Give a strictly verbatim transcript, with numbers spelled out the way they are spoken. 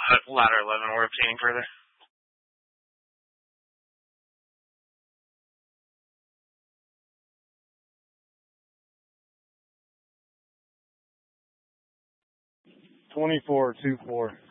ladder eleven, we're obtaining further. twenty-four two four.